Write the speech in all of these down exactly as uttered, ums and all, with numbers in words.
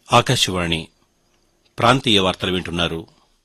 ఆకాశవాణి ప్రాంతీయ వార్తలు వింటున్నారు.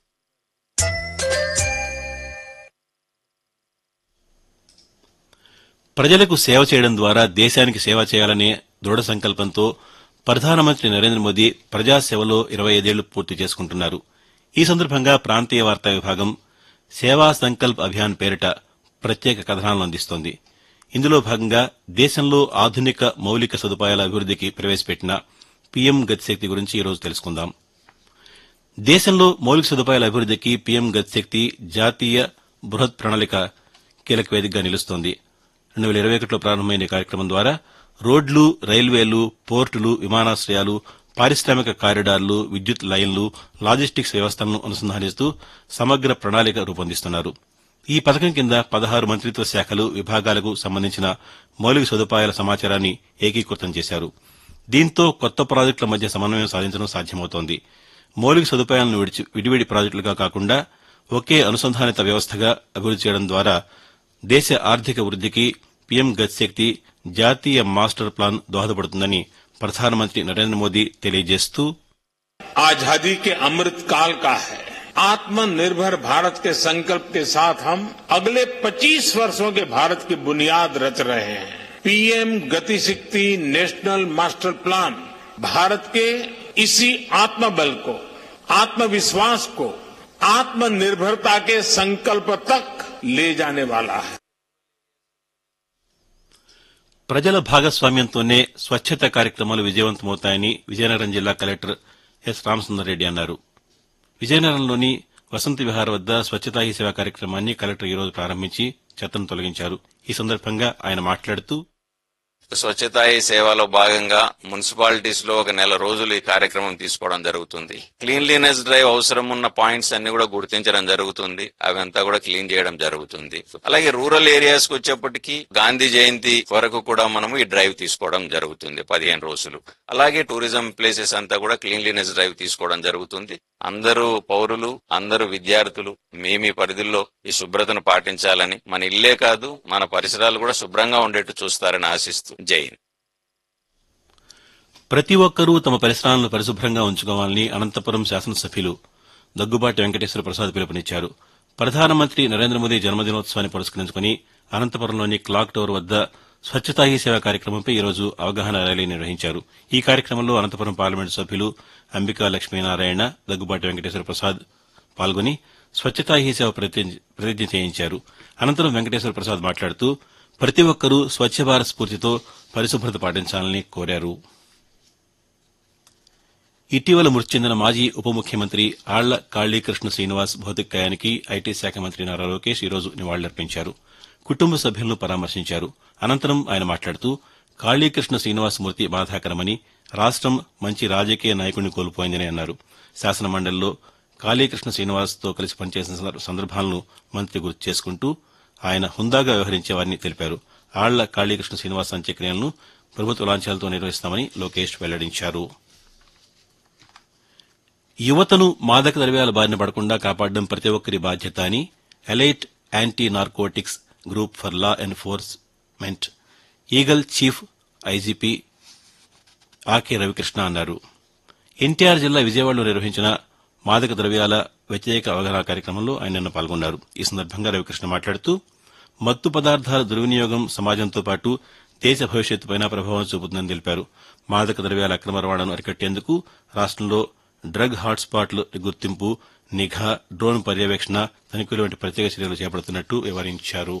ప్రజలకు సేవ చేయడం ద్వారా దేశానికి సేవ చేయాలనే దృఢ సంకల్పంతో ప్రధానమంత్రి నరేంద్ర మోదీ ప్రజాసేవలో ఇరవై ఐదేళ్లు పూర్తి చేసుకుంటున్నారు. ఈ సందర్భంగా ప్రాంతీయ వార్తా విభాగం సేవా సంకల్ప్ అభియాన్ పేరిట ప్రత్యేక కథనాలను అందిస్తోంది. ఇందులో భాగంగా దేశంలో ఆధునిక మౌలిక సదుపాయాల అభివృద్దికి ప్రవేశపెట్టిన పీఎం గతిశక్తి గురించి ఈరోజు తెలుసుకుందాం. దేశంలో మౌలిక సదుపాయాల అభివృద్దికి పీఎం గతిశక్తి జాతీయ బృహత్ ప్రణాళిక కీలక వేదికగా నిలుస్తోంది. రెండు వేల ఇరవై ఒకటిలో ప్రారంభమైన ఈ కార్యక్రమం ద్వారా రోడ్లు, రైల్వేలు, పోర్టులు, విమానాశ్రయాలు, పారిశ్రామిక కారిడార్లు, విద్యుత్ లైన్లు, లాజిస్టిక్స్ వ్యవస్థలను అనుసంధానిస్తూ సమగ్ర ప్రణాళిక రూపొందిస్తున్నారు. ఈ పథకం కింద పదహారు మంత్రిత్వ శాఖలు, విభాగాలకు సంబంధించిన మౌలిక సదుపాయాల సమాచారాన్ని ఏకీకృతం చేశారు. దీంతో కొత్త ప్రాజెక్టుల మధ్య సమన్వయం సాధించడం సాధ్యమవుతోంది. మౌలిక సదుపాయాలను విడిచి విడివిడి ప్రాజెక్టులుగా కాకుండా ఒకే అనుసంధానిత వ్యవస్థగా అభివృద్ది చేయడం ద్వారా దేశ ఆర్థిక వృద్దికి పీఎం గతిశక్తి జాతీయ మాస్టర్ ప్లాన్ దోహదపడుతుందని ప్రధానమంత్రి నరేంద్ర మోదీ తెలియజేస్తూ आजादी के अमृत काल का है. आत्मनिर्भर भारत के संकल्प के साथ हम अगले पच्चीस वर्षों के भारत की बुनियाद रच रहे हैं. PM Gatishakti national master plan Bharat के इसी आत्मबल को, आत्मविश्वास को आत्मनिर्भरता के संकल्प तक ले जाने वाला है. ప్రజల భాగస్వామ్యంతోనే స్వచ్ఛత కార్యక్రమాలు విజయవంతమవుతాయని విజయనగరం జిల్లా కలెక్టర్ ఎస్ రామసుందర్రెడ్డి అన్నారు. విజయనగరంలోని వసంత విహార్ వద్ద స్వచ్ఛతా హీ సేవ కార్యక్రమాన్ని కలెక్టర్ ఈరోజు ప్రారంభించి చెత్తను తొలగించారు. ఈ సందర్భంగా ఆయన మాట్లాడుతూ స్వచ్ఛతా హీ సేవలో భాగంగా మున్సిపాలిటీస్ లో ఒక నెల రోజులు ఈ కార్యక్రమం తీసుకోవడం జరుగుతుంది. క్లీన్లీనెస్ డ్రైవ్ అవసరం ఉన్న పాయింట్స్ అన్ని కూడా గుర్తించడం జరుగుతుంది. అవంతా కూడా క్లీన్ చేయడం జరుగుతుంది. అలాగే రూరల్ ఏరియాస్ కు వచ్చేప్పటికీ గాంధీ జయంతి వరకు కూడా మనము ఈ డ్రైవ్ తీసుకోవడం జరుగుతుంది పదిహేను రోజులు. అలాగే టూరిజం ప్లేసెస్ అంతా కూడా క్లీన్లీనెస్ డ్రైవ్ తీసుకోవడం జరుగుతుంది. అందరూ పౌరులు, అందరూ విద్యార్థులు మేమీ పరిధిలో ఈ శుభ్రతను పాటించాలని, మన ఇల్లే కాదు మన పరిసరాలు కూడా శుభ్రంగా ఉండేట్టు చూస్తారని ఆశిస్తూ జై హింద్. ప్రతి ఒక్కరూ తమ పరిసరాలను పరిశుభ్రంగా ఉంచుకోవాలని అనంతపురం శాసనసభ్యులు దగ్గుబాటి వెంకటేశ్వర ప్రసాద్ పిలుపునిచ్చారు. ప్రధానమంత్రి నరేంద్ర మోదీ జన్మదినోత్సవాన్ని పురస్కరించుకుని అనంతపురంలోని క్లాక్ టవర్ వద్ద స్వచ్ఛతా హీ సేవ కార్యక్రమంపై ఈరోజు అవగాహన ర్యాలీ నిర్వహించారు. ఈ కార్యక్రమంలో అనంతపురం పార్లమెంటు సభ్యులు అంబికా లక్ష్మీనారాయణ, దగ్గుబాటి వెంకటేశ్వర ప్రసాద్ పాల్గొని స్వచ్ఛతా హీ సేవ ప్రతిజ్ఞ చేయించారు. అనంతరం వెంకటేశ్వర ప్రసాద్ మాట్లాడుతూ ప్రతి ఒక్కరూ స్వచ్ఛ భారత్ స్ఫూర్తితో పరిశుభ్రత పాటించాలని కోరారు. ఇటీవల మృతి చెందిన మాజీ ఉప ముఖ్యమంత్రి ఆళ్ల కాళీకృష్ణ శ్రీనివాస్ భౌతికకాయానికి ఐటీ శాఖ మంత్రి నారా లోకేష్ ఈరోజు నివాళులర్పించారు. కుటుంబ సభ్యులను పరామర్శించారు. అనంతరం ఆయన మాట్లాడుతూ కాళీకృష్ణ శ్రీనివాస్ మృతి బాధాకరమని, రాష్టం మంచి రాజకీయ నాయకుడిని కోల్పోయిందని అన్నారు. శాసన మండలిలో కాళీకృష్ణ శ్రీనివాస్తో కలిసి పనిచేసిన సందర్భాలను మంత్రి గుర్తు చేసుకుంటూ ఆయన హుందాగా వ్యవహరించేవారని తెలిపారు. ఆళ్ల కాళీకృష్ణ శ్రీనివాస్ అంత్యక్రియలను ప్రభుత్వ లాంఛనాలతో నిర్వహిస్తామని లోకేష్ వెల్లడించారు. యువతను మాదక ద్రవ్యాల బారిన పడకుండా కాపాడడం ప్రతి ఒక్కరి బాధ్యత అని elite anti narcotics group for law enforcement eagle chief IGP ఆకే Ravikrishna అన్నారు. ఎన్టీఆర్ జిల్లా విజయవాడలో నిర్వహించిన మాదక ద్రవ్యాల వ్యతిరేక అవగాహన కార్యక్రమంలో ఆయన నిన్న పాల్గొన్నారు. ఈ సందర్భంగా రవికృష్ణ మాట్లాడుతూ మత్తు పదార్థాల దుర్వినియోగం సమాజంతో పాటు దేశ భవిష్యత్తుపైన ప్రభావం చూపుతుందని తెలిపారు. మాదక ద్రవ్యాల అక్రమ రవాణాను అరికట్టేందుకు రాష్టంలో డ్రగ్ హాట్స్పాట్ల గుర్తింపు, నిఘా, డ్రోన్ పర్యవేక్షణ, తనిఖీలు వంటి ప్రత్యేక చర్యలు చేపడుతున్నట్టు వివరించారు.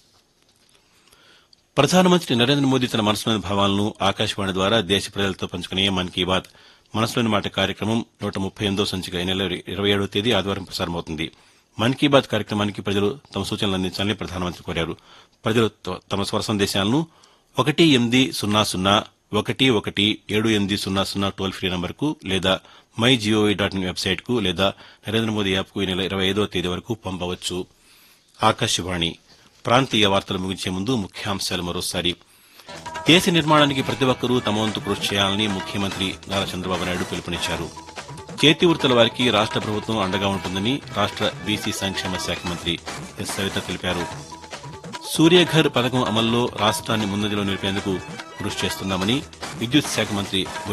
ప్రధానమంత్రి నరేంద్ర మోదీ తన మనసులోని భావాలను ఆకాశవాణి ద్వారా దేశ ప్రజలతో పంచుకునే మన్ కీ బాత్ మనసులోని మాట కార్యక్రమం నూట ముప్పై ఎనిమిదో సంచిక ఈ నెల ఇరవై ఏడవ తేదీ ఆదివారం ప్రసారమవుతుంది. మన్ కీ బాత్ కార్యక్రమానికి ప్రజలు తమ సూచనలు అందించాలని ప్రధానమంత్రి కోరారు. ప్రజలు తమ స్వర సందేశాలను ఒకటి ఎనిమిది సున్నా సున్నా ఒకటి ఒకటి ఏడు ఎనిమిది సున్నా సున్నా టోల్ ఫ్రీ నంబర్కు లేదా మై జీఓవీ డాట్ ఇన్ వెబ్సైట్కు లేదా నరేంద్ర మోదీ యాప్కు ఈ నెల ఇరవై ఐదో తేదీ వరకు పంపవచ్చు. ఆకాశవాణి ప్రాంతీయ వార్తలు ముగించే ముందు ముఖ్యాంశాలు మరోసారి. దేశ నిర్మాణానికి ప్రతి ఒక్కరూ తమ వంతు కృషి చేయాలని ముఖ్యమంత్రి నారా చంద్రబాబు నాయుడు పిలుపునిచ్చారు. చేతి వృత్తుల వారికి రాష్ట ప్రభుత్వం అండగా ఉంటుందని రాష్ట బీసీ సంక్షేమ శాఖ మంత్రి ఎస్ సవిత తెలిపారు. సూర్యఘర్ పథకం అమల్లో రాష్ట్రాన్ని ముందంజలో నిలిపేందుకు కృషి చేస్తున్నామని విద్యుత్ శాఖ మంత్రి